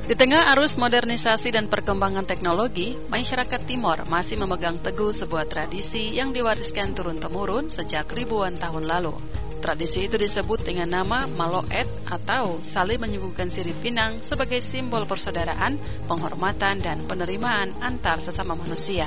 Di tengah arus modernisasi dan perkembangan teknologi, masyarakat Timor masih memegang teguh sebuah tradisi yang diwariskan turun-temurun sejak ribuan tahun lalu. Tradisi itu disebut dengan nama Maloet atau saling menyuguhkan sirip pinang sebagai simbol persaudaraan, penghormatan, dan penerimaan antar sesama manusia.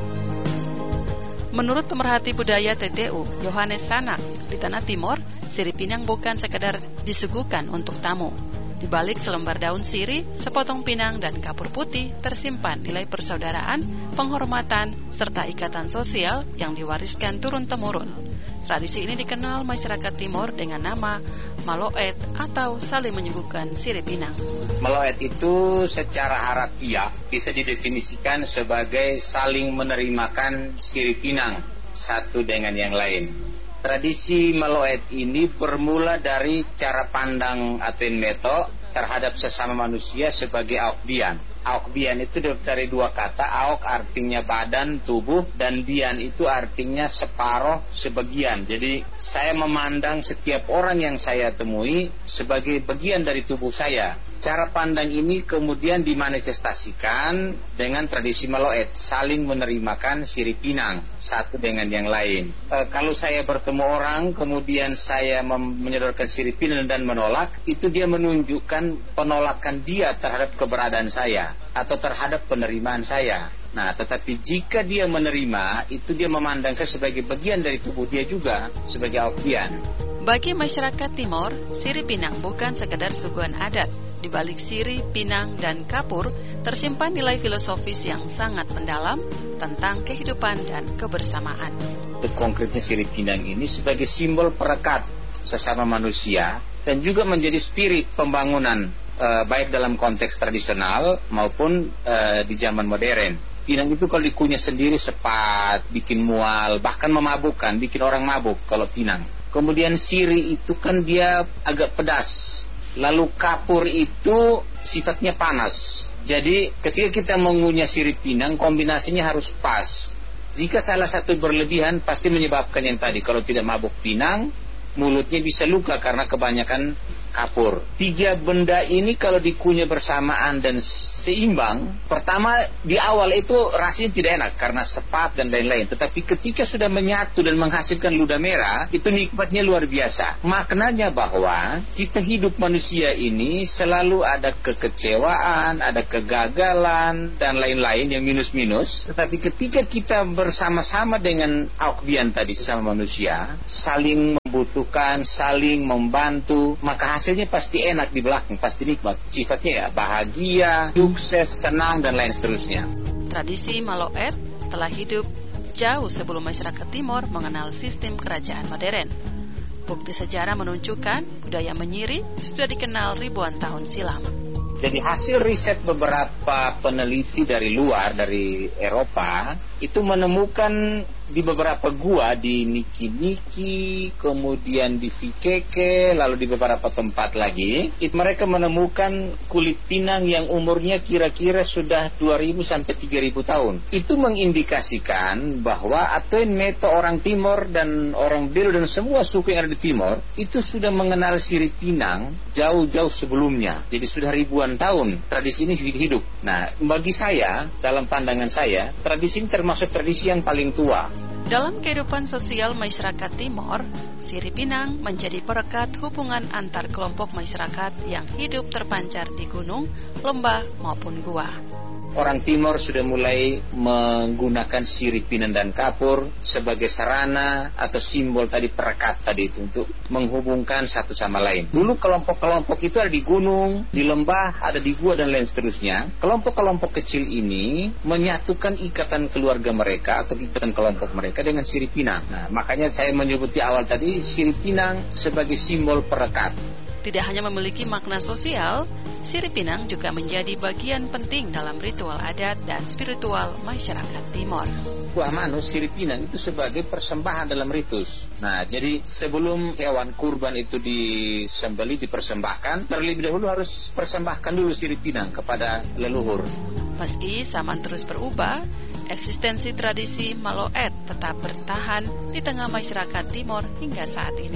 Menurut pemerhati budaya TTU, Yohanes Sanak, di Tanah Timor, sirip pinang bukan sekadar disuguhkan untuk tamu. Di balik selembar daun sirih, sepotong pinang, dan kapur putih tersimpan nilai persaudaraan, penghormatan, serta ikatan sosial yang diwariskan turun-temurun. Tradisi ini dikenal masyarakat Timor dengan nama Maloet atau saling menyuguhkan sirip pinang. Maloet itu secara harafiah bisa didefinisikan sebagai saling menerimakan sirip pinang satu dengan yang lain. Tradisi Maloet ini bermula dari cara pandang Aten Meto terhadap sesama manusia sebagai aokbian. Aokbian itu dari dua kata, aok artinya badan, tubuh, dan bian itu artinya separuh, sebagian. Jadi saya memandang setiap orang yang saya temui sebagai bagian dari tubuh saya. Cara pandang ini kemudian dimanifestasikan dengan tradisi Maloet, saling menerimakan sirip pinang satu dengan yang lain. Kalau saya bertemu orang kemudian saya menyodorkan sirip pinang dan menolak, itu dia menunjukkan penolakan dia terhadap keberadaan saya atau terhadap penerimaan saya. Nah, tetapi jika dia menerima, itu dia memandang saya sebagai bagian dari tubuh dia juga, sebagai aokbian. Bagi masyarakat Timor, sirip pinang bukan sekedar suguhan adat. Di balik sirih, pinang, dan kapur tersimpan nilai filosofis yang sangat mendalam tentang kehidupan dan kebersamaan. Konkretnya sirip pinang ini sebagai simbol perekat sesama manusia dan juga menjadi spirit pembangunan baik dalam konteks tradisional maupun di zaman modern. Pinang itu kalau dikunyah sendiri sepat, bikin mual, bahkan memabukkan, bikin orang mabuk kalau pinang. Kemudian sirih itu kan dia agak pedas. Lalu kapur itu sifatnya panas. Jadi ketika kita mengunyah sirip pinang, kombinasinya harus pas. Jika salah satu berlebihan, pasti menyebabkan yang tadi. Kalau tidak mabuk pinang, mulutnya bisa luka karena kebanyakan kapur. Tiga benda ini kalau dikunyah bersamaan dan seimbang, pertama di awal itu rasanya tidak enak karena sepat dan lain-lain. Tetapi ketika sudah menyatu dan menghasilkan ludah merah, itu nikmatnya luar biasa. Maknanya bahwa kita hidup manusia ini selalu ada kekecewaan, ada kegagalan dan lain-lain yang minus-minus. Tetapi ketika kita bersama-sama dengan aokbian tadi, sesama manusia, saling membutuhkan, saling membantu, maka hasilnya pasti enak di belakang, pasti nikmat. Sifatnya ya bahagia, sukses, senang, dan lain seterusnya. Tradisi Maloet telah hidup jauh sebelum masyarakat Timor mengenal sistem kerajaan modern. Bukti sejarah menunjukkan budaya menyiri sudah dikenal ribuan tahun silam. Jadi hasil riset beberapa peneliti dari luar, dari Eropa, itu menemukan di beberapa gua di Niki-Niki, kemudian di Vikeke, lalu di beberapa tempat lagi, mereka menemukan kulit pinang yang umurnya kira-kira sudah 2000 sampai 3000 tahun. Itu mengindikasikan bahwa Aten Meto orang Timor dan orang Belu dan semua suku yang ada di Timor itu sudah mengenal sirip pinang jauh-jauh sebelumnya. Jadi sudah ribuan tahun tradisi ini hidup. Nah, bagi saya, dalam pandangan saya, tradisi ini termasuk tradisi yang paling tua. Dalam kehidupan sosial masyarakat Timor, sirip pinang menjadi perekat hubungan antar kelompok masyarakat yang hidup terpancar di gunung, lembah, maupun gua. Orang Timor sudah mulai menggunakan sirip pinang dan kapur sebagai sarana atau simbol tadi perekat tadi itu untuk menghubungkan satu sama lain. Dulu kelompok-kelompok itu ada di gunung, di lembah, ada di gua dan lain seterusnya. Kelompok-kelompok kecil ini menyatukan ikatan keluarga mereka atau ikatan kelompok mereka dengan sirip pinang. Nah, makanya saya menyebut di awal tadi sirip pinang sebagai simbol perekat. Tidak hanya memiliki makna sosial, sirip pinang juga menjadi bagian penting dalam ritual adat dan spiritual masyarakat Timor. Buah manus, sirip pinang itu sebagai persembahan dalam ritus. Nah, jadi sebelum hewan kurban itu disembelih, dipersembahkan, terlebih dahulu harus persembahkan dulu sirip pinang kepada leluhur. Meski zaman terus berubah, eksistensi tradisi Maloet tetap bertahan di tengah masyarakat Timor hingga saat ini.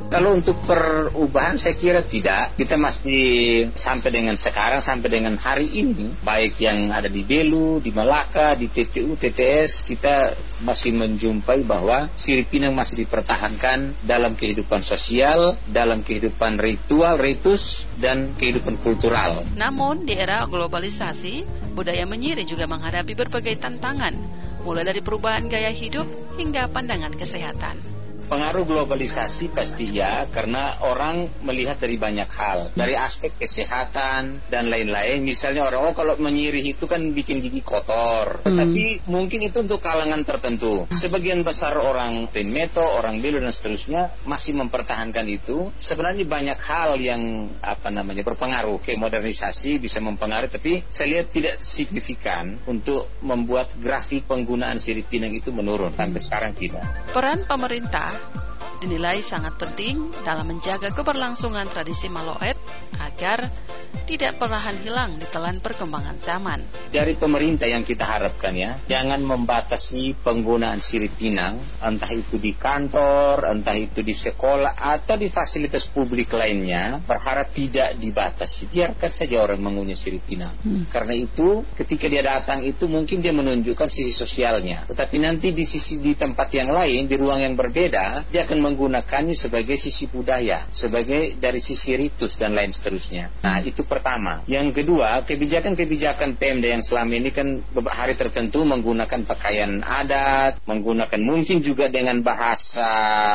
Kalau untuk perubahan saya kira tidak. Kita masih sampai dengan sekarang, sampai dengan hari ini, baik yang ada di Belu, di Malaka, di TTU, TTS, kita masih menjumpai bahwa Sirip Pinang masih dipertahankan dalam kehidupan sosial, dalam kehidupan ritual, ritus, dan kehidupan kultural. Namun di era globalisasi, budaya menyiri juga menghadapi berbagai tantangan, mulai dari perubahan gaya hidup hingga pandangan kesehatan. Pengaruh globalisasi pasti ya, karena orang melihat dari banyak hal, dari aspek kesehatan dan lain-lain. Misalnya orang, kalau menyirih itu kan bikin gigi kotor, tapi mungkin itu untuk kalangan tertentu. Sebagian besar orang Tenmeto, orang Belu dan seterusnya masih mempertahankan itu. Sebenarnya banyak hal yang berpengaruh ke modernisasi, bisa mempengaruhi, tapi saya lihat tidak signifikan untuk membuat grafik penggunaan Sirip Pinang itu menurun. Sampai sekarang tidak. Peran pemerintah dinilai sangat penting dalam menjaga keberlangsungan tradisi Maloet agar tidak perlahan hilang ditelan perkembangan zaman. Dari pemerintah yang kita harapkan ya, jangan membatasi penggunaan Sirip Pinang, entah itu di kantor, entah itu di sekolah, atau di fasilitas publik lainnya. Berharap tidak dibatasi, biarkan saja orang mengunyah Sirip Pinang. Karena itu, ketika dia datang itu mungkin dia menunjukkan sisi sosialnya, tetapi nanti di tempat yang lain, di ruang yang berbeda, dia akan menggunakannya sebagai sisi budaya, sebagai dari sisi ritus dan lain seterusnya. Nah, itu pertama. Yang kedua, kebijakan-kebijakan Pemda yang selama ini kan hari tertentu menggunakan pakaian adat, menggunakan mungkin juga dengan bahasa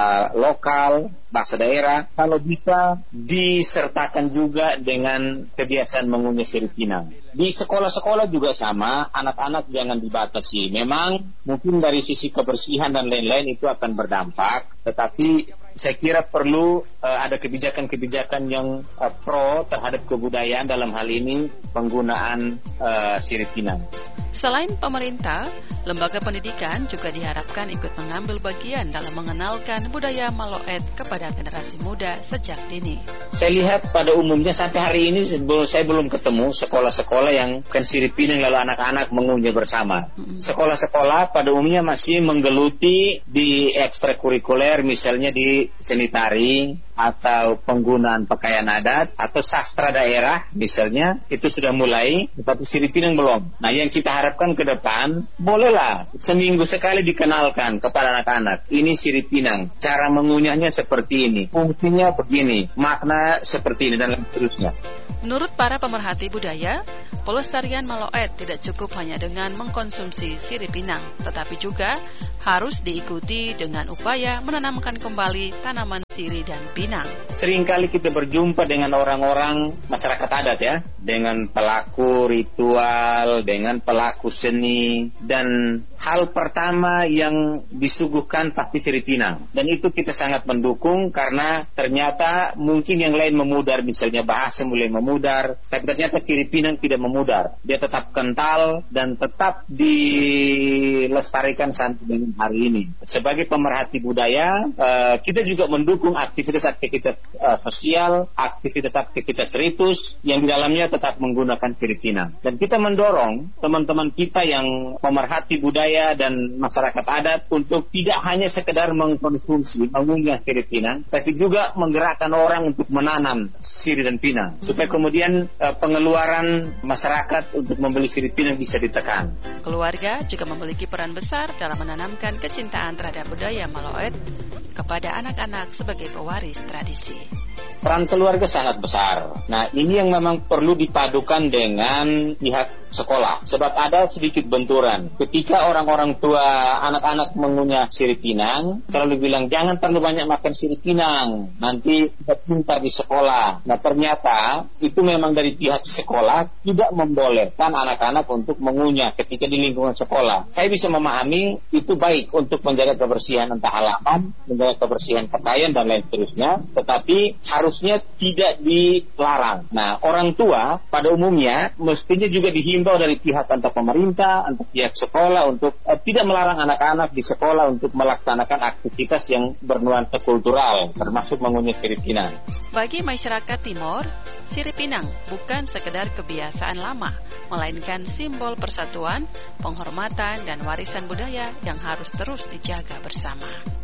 lokal, bahasa daerah, kalau bisa disertakan juga dengan kebiasaan mengunyah Sirip Pinang. Di sekolah-sekolah juga sama, anak-anak jangan dibatasi. Memang mungkin dari sisi kebersihan dan lain-lain itu akan berdampak, tetapi saya kira perlu ada kebijakan-kebijakan yang pro terhadap kebudayaan, dalam hal ini penggunaan Sirip Pinang. Selain pemerintah, lembaga pendidikan juga diharapkan ikut mengambil bagian dalam mengenalkan budaya Maloet kepada generasi muda sejak dini. Saya lihat pada umumnya sampai hari ini saya belum ketemu sekolah-sekolah yang bukan Sirip Pinang lalu anak-anak mengunyah bersama. Sekolah-sekolah pada umumnya masih menggeluti di ekstrakurikuler, misalnya di seni tari atau penggunaan pakaian adat atau sastra daerah misalnya, itu sudah mulai, tetapi Sirip Pinang belum. Nah, yang kita harapkan ke depan, bolehlah seminggu sekali dikenalkan kepada anak-anak, ini Sirip Pinang, cara mengunyahnya seperti ini, fungsinya begini, makna seperti ini, dan lain seterusnya. Menurut para pemerhati budaya, pelestarian Maloet tidak cukup hanya dengan mengkonsumsi Sirip Pinang, tetapi juga harus diikuti dengan upaya menanamkan kembali tanaman sirih dan pinang. Seringkali kita berjumpa dengan orang-orang masyarakat adat ya, dengan pelaku ritual, dengan pelaku seni, dan hal pertama yang disuguhkan pasti Sirip Pinang. Dan itu kita sangat mendukung, karena ternyata mungkin yang lain memudar, misalnya bahasa mulai memudar, tapi ternyata Sirip Pinang tidak memudar. Dia tetap kental dan tetap dilestarikan sampai dengan hari ini. Sebagai pemerhati budaya, kita juga mendukung aktivitas-aktivitas sosial, aktivitas-aktivitas ritus yang di dalamnya tetap menggunakan Sirip Pinang. Dan kita mendorong teman-teman kita yang pemerhati budaya dan masyarakat adat untuk tidak hanya sekedar mengkonsumsi, mengunggah Sirip Pinang, tapi juga menggerakkan orang untuk menanam sirih dan pinang, supaya kemudian pengeluaran masyarakat untuk membeli Sirip Pinang bisa ditekan. Keluarga juga memiliki peran besar dalam menanamkan kecintaan terhadap budaya Maloet kepada anak-anak sebagai pewaris tradisi. Peran keluarga sangat besar. Nah, ini yang memang perlu dipadukan dengan pihak sekolah. Sebab ada sedikit benturan. Ketika orang-orang tua anak-anak mengunyah Sirip Pinang, selalu bilang, jangan terlalu banyak makan Sirip Pinang, nanti tidak pintar di sekolah. Nah, ternyata itu memang dari pihak sekolah tidak membolehkan anak-anak untuk mengunyah ketika di lingkungan sekolah. Saya bisa memahami itu baik untuk menjaga kebersihan entah halaman, menjaga kebersihan pakaian dan lain seterusnya, tetapi harusnya tidak dilarang. Nah, orang tua pada umumnya mestinya juga dihimbau dari pihak entah pemerintah, entah pihak sekolah untuk tidak melarang anak-anak di sekolah untuk melaksanakan aktivitas yang bernuansa kultural, termasuk mengunyah Sirip Pinang. Bagi masyarakat Timor, Sirip Pinang bukan sekedar kebiasaan lama, melainkan simbol persatuan, penghormatan, dan warisan budaya yang harus terus dijaga bersama.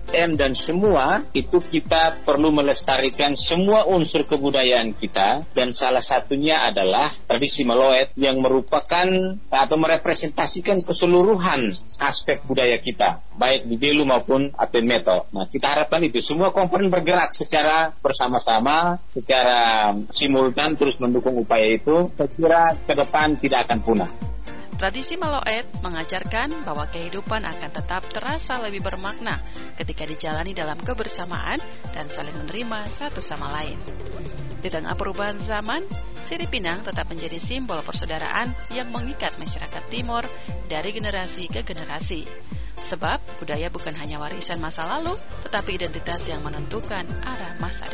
dan semua itu kita perlu melestarikan semua unsur kebudayaan kita, dan salah satunya adalah tradisi Maloet yang merupakan atau merepresentasikan keseluruhan aspek budaya kita, baik di Belu maupun Apemeto. Nah, kita harapkan itu semua komponen bergerak secara bersama-sama, secara simultan terus mendukung upaya itu. Saya kira ke depan tidak akan punah. Tradisi Maloet mengajarkan bahwa kehidupan akan tetap terasa lebih bermakna ketika dijalani dalam kebersamaan dan saling menerima satu sama lain. Di tengah perubahan zaman, Sirip Pinang tetap menjadi simbol persaudaraan yang mengikat masyarakat Timor dari generasi ke generasi. Sebab budaya bukan hanya warisan masa lalu, tetapi identitas yang menentukan arah masa depan.